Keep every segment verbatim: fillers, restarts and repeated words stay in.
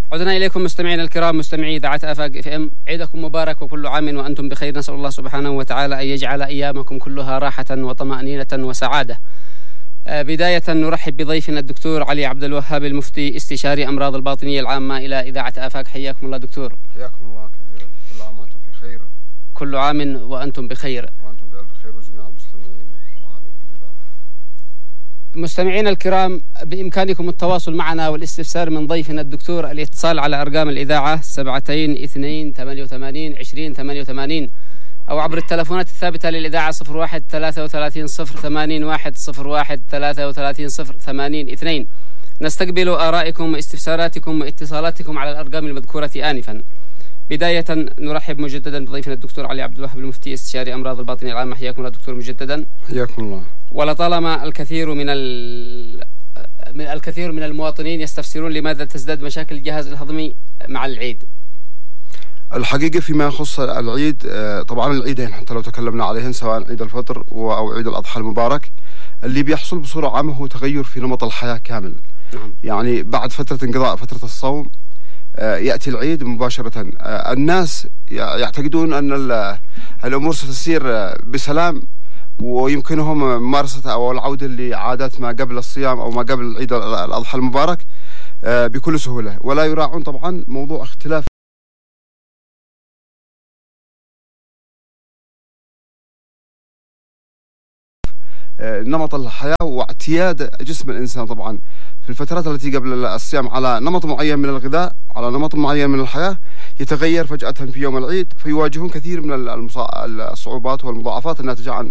عدنا إليكم مستمعينا الكرام، مستمعي إذاعة آفاق اف ام. عيدكم مبارك وكل عام وأنتم بخير. نسأل الله سبحانه وتعالى أن يجعل أيامكم كلها راحة وطمأنينة وسعادة. بداية نرحب بضيفنا الدكتور علي عبد الوهاب المفتي، استشاري أمراض الباطنية العامة إلى إذاعة آفاق. حياكم الله دكتور. حياكم الله كثيرا. كل عام وأنتم في خير. كل عام وأنتم بخير. وأنتم بألف خير وجميع المستمعين. مستمعينا الكرام، بإمكانكم التواصل معنا والاستفسار من ضيفنا الدكتور. الاتصال على أرقام الإذاعة سبعتين اثنين ثمانية وثمانين عشرين ثمانية وثمانين أو عبر التلفونات الثابتة للإذاعة صفر واحد ثلاثة وثلاثين صفر ثمانين واحد صفر واحد ثلاثة وثلاثين صفر ثمانين اثنين. نستقبل آرائكم واستفساراتكم واتصالاتكم على الأرقام المذكورة آنفا. بداية نرحب مجددا بضيفنا الدكتور علي عبد الوهاب المفتي، استشاري أمراض الباطنية العامة. حياكم الله دكتور مجددا. حياكم الله. ولطالما الكثير من من الكثير من المواطنين يستفسرون لماذا تزداد مشاكل الجهاز الهضمي مع العيد. الحقيقة فيما يخص العيد، طبعا العيدين حتى لو تكلمنا عليهن سواء عيد الفطر أو عيد الأضحى المبارك، اللي بيحصل بصورة عامة هو تغير في نمط الحياة كامل. نعم. يعني بعد فترة انقضاء فترة الصوم يأتي العيد مباشرة. الناس يعتقدون أن الأمور ستسير بسلام ويمكنهم ممارسة أو العودة لعادات ما قبل الصيام أو ما قبل عيد الأضحى المبارك بكل سهولة، ولا يراعون طبعا موضوع اختلاف نمط الحياة واعتياد جسم الإنسان طبعا في الفترات التي قبل الصيام على نمط معين من الغذاء، على نمط معين من الحياة، يتغير فجأة في يوم العيد، فيواجهون كثير من الصعوبات والمضاعفات الناتجة عن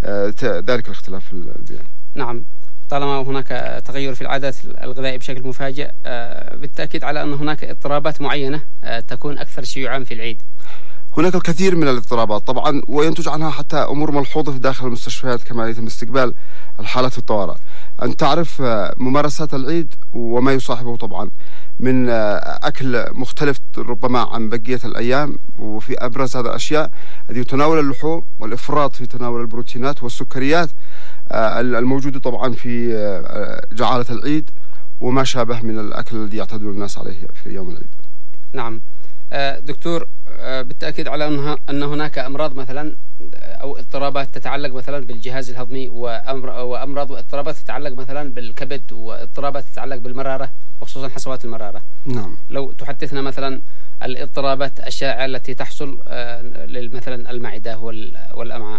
ذلك الاختلاف في البيئة. نعم، طالما هناك تغير في العادات الغذائية بشكل مفاجئ، بالتأكيد على أن هناك اضطرابات معينة تكون أكثر شيوعا في العيد. هناك الكثير من الاضطرابات طبعا، وينتج عنها حتى أمور ملحوظة في داخل المستشفيات كما يتم استقبال الحالات الطوارئ. أن تعرف ممارسات العيد وما يصاحبه طبعا من أكل مختلف ربما عن بقية الأيام، وفي أبرز هذه الأشياء هذه تناول اللحوم والإفراط في تناول البروتينات والسكريات الموجودة طبعا في جعالة العيد وما شابه من الأكل الذي يعتاد الناس عليه في يوم العيد. نعم دكتور، بالتأكيد على أنها أن هناك أمراض مثلا أو اضطرابات تتعلق مثلا بالجهاز الهضمي، وأمراض واضطرابات تتعلق مثلا بالكبد، واضطرابات تتعلق بالمرارة وخصوصا حصوات المرارة. نعم. لو تحدثنا مثلا الاضطرابات الشائعة التي تحصل مثلا المعدة والأمعاء.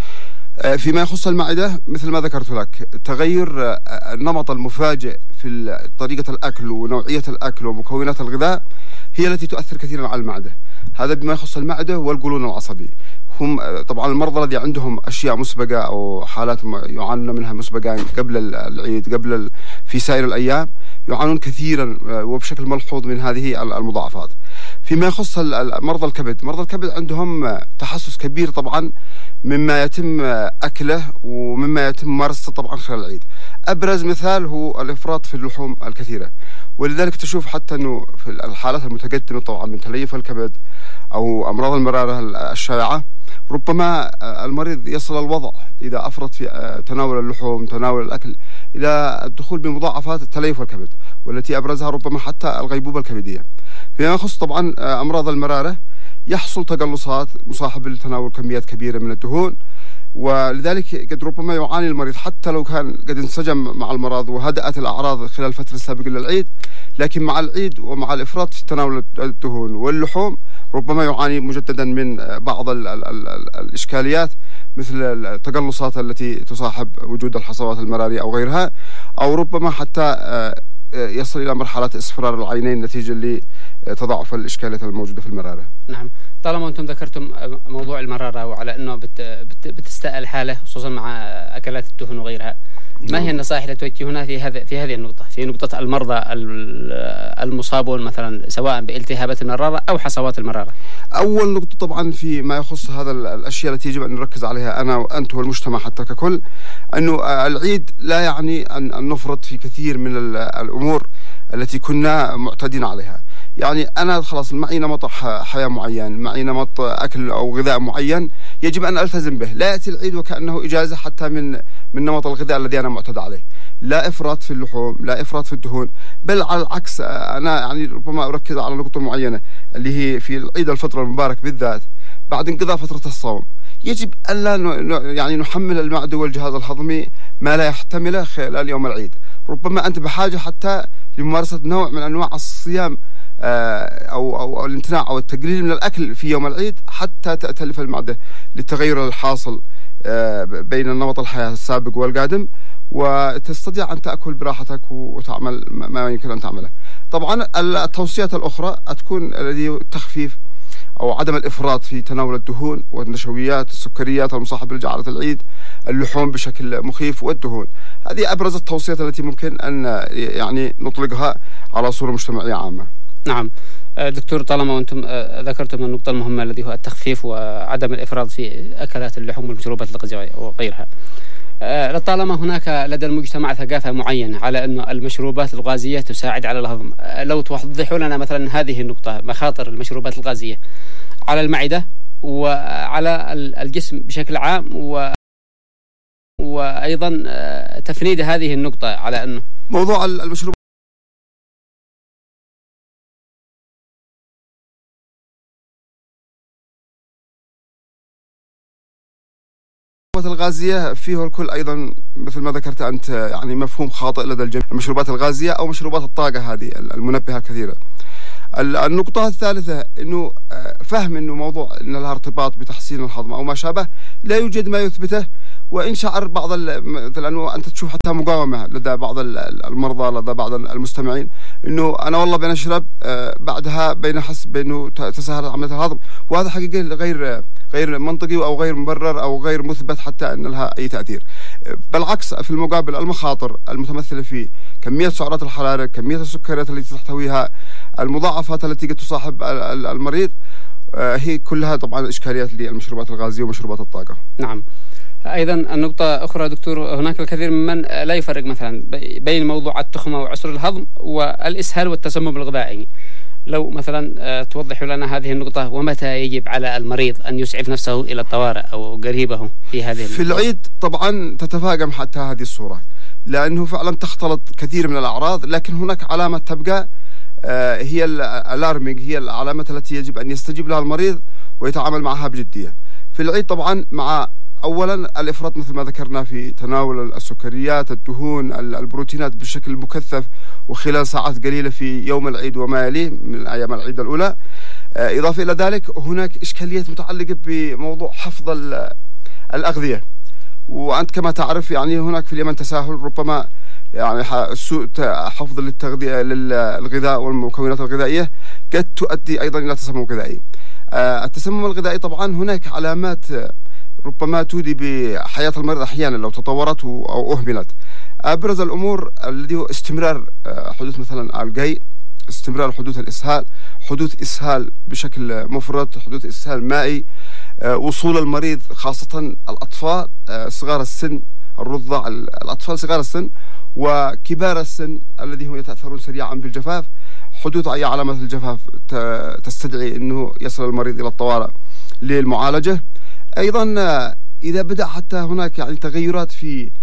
فيما يخص المعدة مثل ما ذكرت لك، تغير النمط المفاجئ في طريقة الأكل ونوعية الأكل ومكونات الغذاء هي التي تؤثر كثيرا على المعدة. هذا بما يخص المعدة والقولون العصبي. هم طبعا المرضى الذي عندهم أشياء مسبقة أو حالات يعانون منها مسبقا قبل العيد قبل في سائر الأيام يعانون كثيرا وبشكل ملحوظ من هذه المضاعفات. فيما يخص مرضى الكبد، مرضى الكبد عندهم تحسس كبير طبعا مما يتم أكله ومما يتم ممارسته طبعا خلال العيد. أبرز مثال هو الإفراط في اللحوم الكثيرة، ولذلك تشوف حتى أنه في الحالات المتقدمة طبعا من تليف الكبد أو أمراض المرارة الشائعة، ربما المريض يصل الوضع إذا أفرط في تناول اللحوم تناول الأكل إلى الدخول بمضاعفات تليف الكبد، والتي أبرزها ربما حتى الغيبوبة الكبدية. فيما يخص طبعا أمراض المرارة، يحصل تقلصات مصاحبة لتناول كميات كبيرة من الدهون، ولذلك قد ربما يعاني المريض حتى لو كان قد انسجم مع المرض وهدأت الأعراض خلال الفترة السابقة للعيد، لكن مع العيد ومع الإفراط في تناول الدهون واللحوم ربما يعاني مجددا من بعض ال ال ال الإشكاليات مثل التقلصات التي تصاحب وجود الحصوات المرارية أو غيرها، أو ربما حتى يصل إلى مرحلة اصفرار العينين نتيجة لتضاعف الإشكاليات الموجودة في المرارة. نعم، طالما أنتم ذكرتم موضوع المرارة وعلى أنه بت بت بتستاء الحالة خصوصا مع أكلات الدهن وغيرها، ما هي النصائح التي توجهونها في هذا في هذه النقطة، في نقطة المرضى المصابون مثلا سواء بالتهابات المرارة أو حصوات المرارة؟ أول نقطة طبعا في ما يخص هذا الأشياء التي يجب أن نركز عليها أنا وأنت والمجتمع حتى ككل، أنه العيد لا يعني أن نفرط في كثير من الأمور التي كنا معتادين عليها. يعني أنا خلاص معي نمط حياة معين، معي نمط أكل أو غذاء معين يجب أن ألتزم به، لا يأتي العيد وكأنه إجازة حتى من من نمط الغذاء الذي أنا معتاد عليه. لا إفراط في اللحوم، لا إفراط في الدهون، بل على العكس. أنا يعني ربما أركز على نقطة معينة اللي هي في عيد الفطر المبارك بالذات بعد انقضاء فترة الصوم يجب أن لا يعني نحمل المعدة والجهاز الهضمي ما لا يحتمله خلال يوم العيد. ربما أنت بحاجة حتى لممارسة نوع من أنواع الصيام أو, أو, أو الامتناع أو التقليل من الأكل في يوم العيد حتى تأتلف المعدة للتغير الحاصل بين نمط الحياة السابق والقادم، وتستطيع أن تأكل براحتك وتعمل ما يمكن أن تعمله. طبعا التوصيات الأخرى تكون الذي التخفيف أو عدم الإفراط في تناول الدهون والنشويات، السكريات المصاحبة لجعلة العيد، اللحوم بشكل مخيف، والدهون. هذه أبرز التوصيات التي ممكن أن يعني نطلقها على صورة مجتمعية عامة. نعم دكتور، طالما وأنتم ذكرتم النقطة المهمة الذي هو التخفيف وعدم الإفراط في أكلات اللحوم والمشروبات الغذائية وغيرها، لطالما هناك لدى المجتمع ثقافة معينة على أن المشروبات الغازية تساعد على الهضم، لو توضحوا لنا مثلا هذه النقطة، مخاطر المشروبات الغازية على المعدة وعلى الجسم بشكل عام، و وأيضا تفنيد هذه النقطة على أنه موضوع المشروبات الغازية فيه الكل أيضا مثل ما ذكرت أنت، يعني مفهوم خاطئ لدى الجميع. المشروبات الغازية أو مشروبات الطاقة هذه المنبهة كثيرا. النقطة الثالثة أنه فهم أنه موضوع أن لها ارتباط بتحسين الهضم أو ما شابه لا يوجد ما يثبته، وإن شعر بعض مثل أنه أنت تشوف حتى مقاومة لدى بعض المرضى لدى بعض المستمعين أنه أنا والله بنشرب بعدها بنحس بأنه تسهل عملية الهضم، وهذا حقيقة غير غير منطقي أو غير مبرر أو غير مثبت حتى أن لها أي تأثير. بالعكس، في المقابل المخاطر المتمثلة في كمية سعرات الحرارة، كمية السكريات التي تحتويها، المضاعفات التي قد تصاحب المريض، هي كلها طبعا إشكاليات للمشروبات الغازية ومشروبات الطاقة. نعم. أيضا النقطة أخرى دكتور، هناك الكثير ممن لا يفرق مثلا بين موضوع التخمة وعسر الهضم والإسهال والتسمم الغذائي، لو مثلا توضح لنا هذه النقطة، ومتى يجب على المريض أن يسعف نفسه إلى الطوارئ أو قريبه في هذه النقطة؟ في العيد طبعا تتفاقم حتى هذه الصورة، لأنه فعلا تختلط كثير من الأعراض، لكن هناك علامة تبقى هي الالارمينج، هي العلامات التي يجب أن يستجيب لها المريض ويتعامل معها بجدية. في العيد طبعا مع أولا الإفراط مثل ما ذكرنا في تناول السكريات، الدهون، البروتينات بشكل مكثف وخلال ساعات قليلة في يوم العيد وما يليه من أيام العيد الأولى. إضافة إلى ذلك هناك إشكاليات متعلقة بموضوع حفظ الأغذية، وأنت كما تعرف يعني هناك في اليمن تساهل، ربما يعني سوء حفظ للتغذية للغذاء والمكونات الغذائية قد تؤدي أيضا إلى تسمم غذائي. التسمم الغذائي طبعا هناك علامات ربما تودي بحياة المريض أحيانا لو تطورت أو أهملت. أبرز الأمور الذي هو استمرار حدوث مثلا القيء، استمرار حدوث الإسهال، حدوث إسهال بشكل مفرط، حدوث إسهال مائي، وصول المريض خاصة الأطفال صغار السن، الرضع، الأطفال صغار السن وكبار السن الذي هم يتأثرون سريعا بالجفاف، حدوث أي علامات الجفاف تستدعي أنه يصل المريض إلى الطوارئ للمعالجة. أيضا إذا بدأ حتى هناك يعني تغيرات في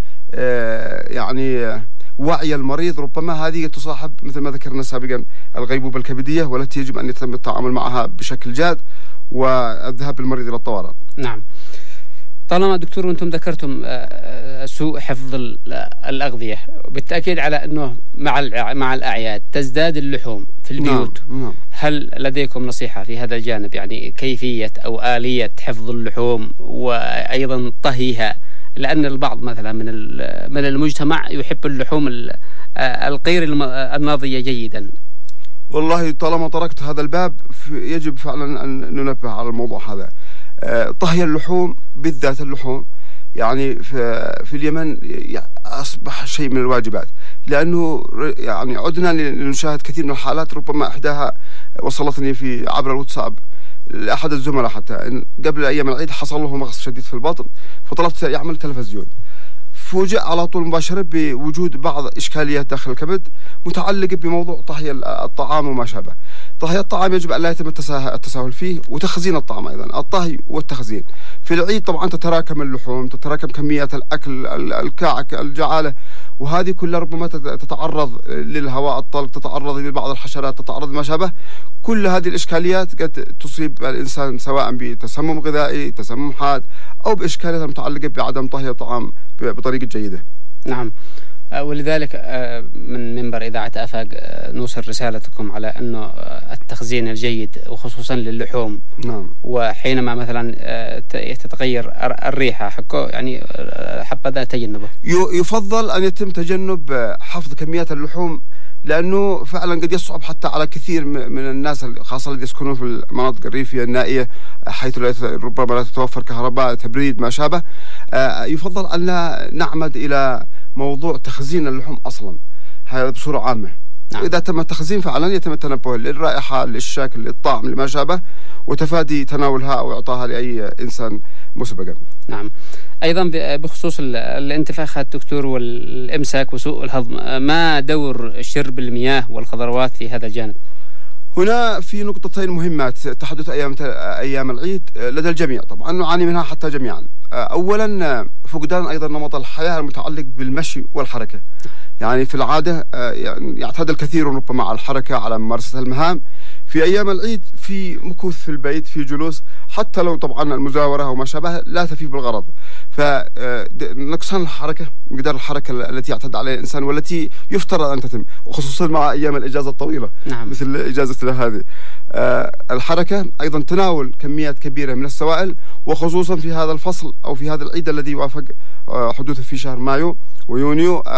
يعني وعي المريض، ربما هذه تصاحب مثل ما ذكرنا سابقا الغيبوبة الكبدية، والتي يجب أن يتم التعامل معها بشكل جاد والذهاب بالمريض إلى الطوارئ. نعم. طالما دكتور وانتم ذكرتم سوء حفظ الأغذية، بالتأكيد على أنه مع مع الأعياد تزداد اللحوم في البيوت. نعم. نعم. هل لديكم نصيحة في هذا الجانب، يعني كيفية أو آلية حفظ اللحوم وأيضا طهيها؟ لأن البعض مثلا من من المجتمع يحب اللحوم القير الناضية جيدا. والله طالما تركت هذا الباب يجب فعلا أن ننبه على الموضوع هذا. طهي اللحوم بالذات اللحوم يعني في, في اليمن أصبح شيء من الواجبات، لأنه يعني عدنا لنشاهد كثير من الحالات، ربما إحداها وصلتني في عبر الواتساب لأحد الزملاء حتى قبل أيام العيد حصل له مغص شديد في البطن، فطلبت يعمل تلفزيون، فوجئ على طول مباشرة بوجود بعض إشكاليات داخل الكبد متعلقة بموضوع طهي الطعام وما شابه. طهي الطعام يجب أن لا يتم التساهل فيه، وتخزين الطعام أيضا، الطهي والتخزين. في العيد طبعا تتراكم اللحوم، تتراكم كميات الأكل، الكعك، الجعالة، وهذه كلها ربما تتعرض للهواء الطلق، تتعرض لبعض الحشرات، تتعرض ما شابه. كل هذه الإشكاليات قد تصيب الإنسان سواء بتسمم غذائي، تسمم حاد، أو بإشكاليات متعلقة بعدم طهي الطعام بطريقة جيدة. نعم، ولذلك من منبر إذاعة آفاق نوصل رسالتكم على أنه التخزين الجيد وخصوصا للحوم. نعم. وحينما مثلا تتغير الريحة حقه يعني حبذا تجنبه. يفضل أن يتم تجنب حفظ كميات اللحوم، لأنه فعلا قد يصعب حتى على كثير من الناس خاصة الذين يسكنون في المناطق الريفية النائية حيث ربما لا تتوفر كهرباء، تبريد، ما شابه. يفضل أن لا نعمد إلى موضوع تخزين اللحوم أصلا، هذا بصورة عامة. نعم. إذا تم التخزين فعلا يتم التنبه للرائحة، للشكل، للطعم، لما شابه، وتفادي تناولها أو إعطاها لأي إنسان مسبقا. نعم. أيضا بخصوص الانتفاخات دكتور والإمساك وسوء الهضم، ما دور شرب المياه والخضروات في هذا الجانب؟ هنا في نقطتين مهمات تحدث أيام أيام العيد لدى الجميع، طبعا نعاني منها حتى جميعا. أولا فقدان أيضا نمط الحياة المتعلق بالمشي والحركة. يعني في العادة يعتاد الكثير ربما على الحركة، على ممارسة المهام. في أيام العيد في مكوث في البيت، في جلوس، حتى لو طبعا المزاورة وما شابه لا تفي بالغرض. فنقصان الحركة، مقدار الحركة التي يعتاد عليها الإنسان والتي يفترض أن تتم، وخصوصا مع أيام الإجازة الطويلة. نعم. مثل إجازتنا هذه. الحركة أيضا تناول كميات كبيرة من السوائل، وخصوصا في هذا الفصل أو في هذا العيد الذي يوافق حدوثه في شهر مايو ويونيو